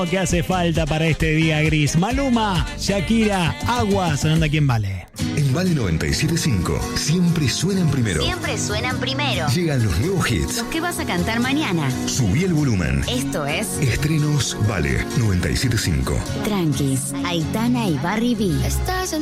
que hace falta para este día gris. Maluma, Shakira, Agua, sonando aquí en Vale. En Vale 97.5 siempre suenan primero. Siempre suenan primero. Llegan los nuevos hits. Los que vas a cantar mañana. Subí el volumen. Esto es Estrenos Vale 97.5. Tranquis, Aitana y Barry B.